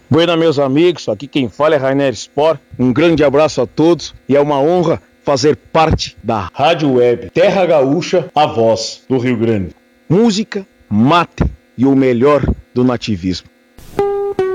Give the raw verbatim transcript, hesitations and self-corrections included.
Buena, meus amigos, aqui quem fala é Rainer Spor. Um grande abraço a todos e é uma honra fazer parte da Rádio Web Terra Gaúcha, a voz do Rio Grande. Música, mate e o melhor do nativismo.